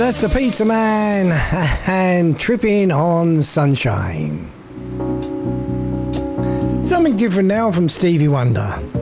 That's the Pizza Man and Tripping on Sunshine. Something different now from Stevie Wonder.